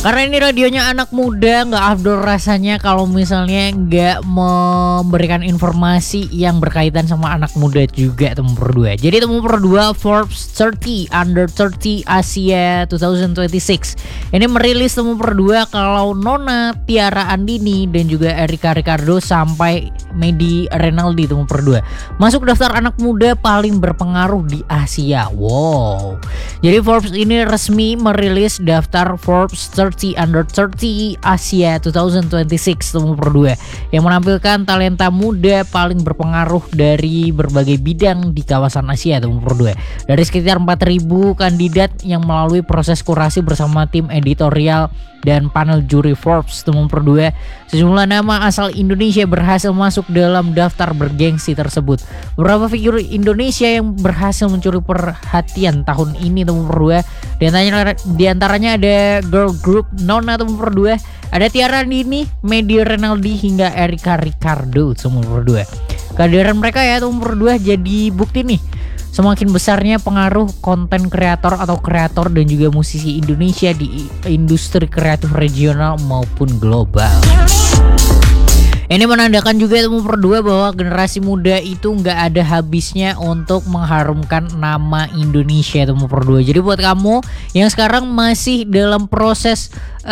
Karena ini radionya anak muda, nggak afdol rasanya kalau misalnya nggak memberikan informasi yang berkaitan sama anak muda juga nomor 2. Jadi nomor 2 Forbes 30 Under 30 Asia 2026. Ini merilis nomor 2 kalau Nona, Tiara Andini dan juga Erika Ricardo sampai Medi Renaldi nomor 2 masuk daftar anak muda paling berpengaruh di Asia. Wow. Jadi Forbes ini resmi merilis daftar Forbes 30 Under 30 Asia 2026 nomor 2 yang menampilkan talenta muda paling berpengaruh dari berbagai bidang di kawasan Asia nomor 2. Dari sekitar 4.000 kandidat yang melalui proses kurasi bersama tim editorial dan panel juri Forbes nomor 2, sejumlah nama asal Indonesia berhasil masuk dalam daftar bergengsi tersebut. Beberapa figur Indonesia yang berhasil mencuri perhatian tahun ini nomor 2, di antaranya ada girl group Nona nomor 2, ada Tiara Andini, Medi Renaldi hingga Erika Ricardo nomor 2. Kehadiran mereka ya nomor 2 jadi bukti nih semakin besarnya pengaruh konten kreator atau kreator dan juga musisi Indonesia di industri kreatif regional maupun global. Ini menandakan juga nomor 2 bahwa generasi muda itu nggak ada habisnya untuk mengharumkan nama Indonesia nomor 2. Jadi buat kamu yang sekarang masih dalam proses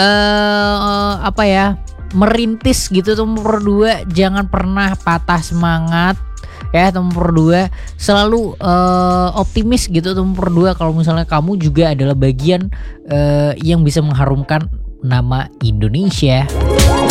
merintis gitu nomor 2, jangan pernah patah semangat. Ya nomor 2 selalu optimis gitu nomor 2 kalau misalnya kamu juga adalah bagian yang bisa mengharumkan nama Indonesia.